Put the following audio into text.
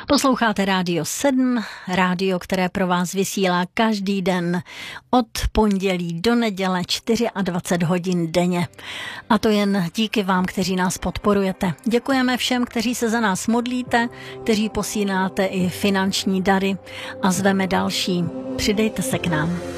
Posloucháte Rádio 7, rádio, které pro vás vysílá každý den od pondělí do neděle 24 hodin denně. A to jen díky vám, kteří nás podporujete. Děkujeme všem, kteří se za nás modlíte, kteří posíláte i finanční dary a zveme další. Přidejte se k nám.